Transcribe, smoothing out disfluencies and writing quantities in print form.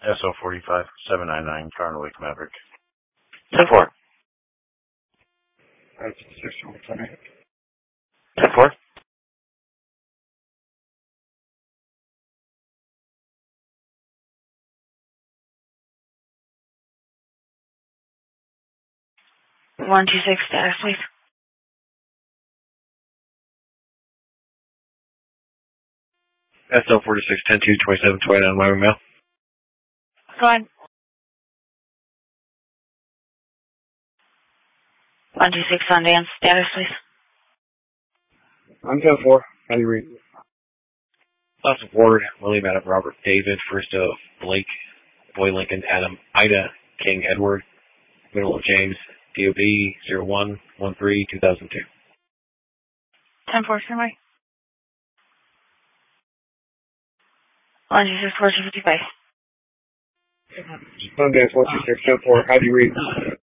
SO45 799 Cardinal Lake Maverick. 10-4. 10-4. One two six status, please. SO46 10-2 2729 Wyoming Mail. Go ahead. 126 Sundance status, please. I'm 10-4. How do you read? Last of Ward, William Adam Robert David, first of Blake, Boy Lincoln Adam Ida, King Edward, middle of James, DOB 0113-2002. 10-4, somebody. 126 1455. Sundance 126 10-4. How do you read?